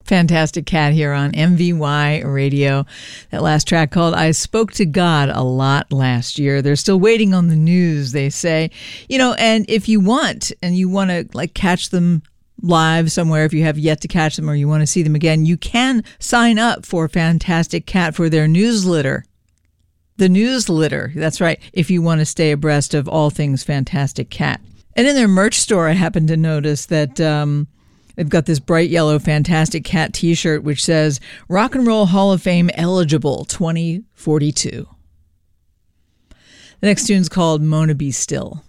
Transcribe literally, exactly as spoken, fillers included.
Fantastic Cat here on M V Y Radio. That last track called I Spoke to God a Lot Last Year. They're still waiting on the news, they say. You know, and if you want, and you want to like catch them live somewhere, if you have yet to catch them or you want to see them again, you can sign up for Fantastic Cat for their newsletter. The newsletter, that's right, if you want to stay abreast of all things Fantastic Cat. And in their merch store, I happened to notice that um, they've got this bright yellow Fantastic Cat t-shirt which says Rock and Roll Hall of Fame eligible twenty forty-two. The next tune's called Mona Be Still.